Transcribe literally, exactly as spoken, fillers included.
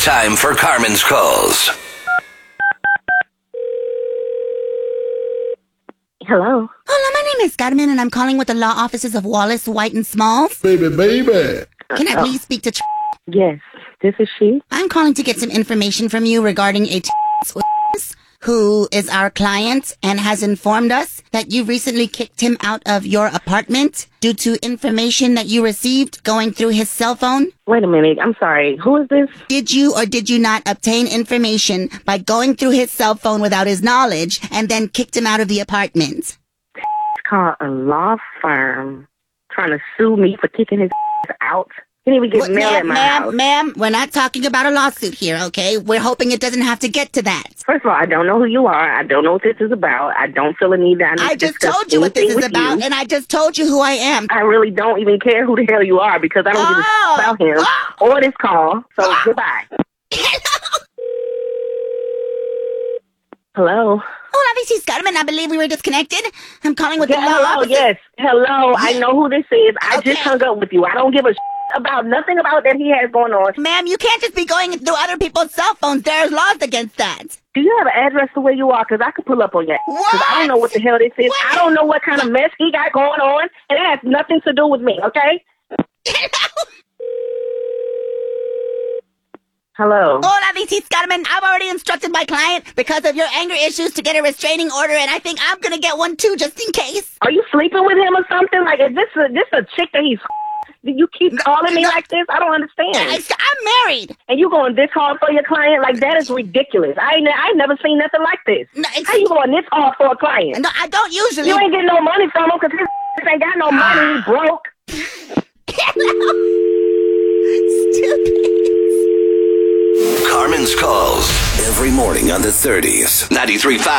Time for Carmen's Calls. Hello. Hola, my name is Carmen, and I'm calling with the law offices of Wallace, White, and Smalls. Baby, baby. Can I please speak to... Tr- Yes, this is she. I'm calling to get some information from you regarding a... T- who is our client and has informed us that you recently kicked him out of your apartment due to information that you received going through his cell phone. Wait a minute. I'm sorry. Who is this? Did you or did you not obtain information by going through his cell phone without his knowledge and then kicked him out of the apartment? It's called a law firm trying to sue me for kicking his out. He didn't even get What, mail ma'am, at my ma'am, house. ma'am, we're not talking about a lawsuit here, okay? We're hoping it doesn't have to get to that. First of all, I don't know who you are. I don't know what this is about. I don't feel a need that I need I to just discuss told you what this anything is with about, you. and I just told you who I am. I really don't even care who the hell you are because I don't give a Oh. shit about him Oh. or this call. So goodbye. Hello. Hola, this is Carmen. I believe we were disconnected. I'm calling with Yeah, the law hello, office. yes. Hello. I know who this is. I Okay. just hung up with you. I don't give a shit about nothing about that he has going on. Ma'am, you can't just be going through other people's cell phones. There's laws against that. Do you have an address to where you are? Because I could pull up on you. Because I don't know what the hell this is. What? I don't know what kind of mess he got going on. And it has nothing to do with me, okay? Hello. Hola, this is Carmen. I've already instructed my client because of your anger issues to get a restraining order, and I think I'm gonna get one too, just in case. Are you sleeping with him or something? Like, is this a, this a chick that he's... Do you keep calling me no. like this? I don't understand. I, I'm married. And you going this hard for your client? Like, that is ridiculous. I ain't, I ain't never seen nothing like this. No, it's- How you going this hard for a client? No, I don't usually. You ain't getting no money from him because his ain't got no money. He broke. Stupid. Carmen's Calls. Every morning on the thirties. ninety-three point five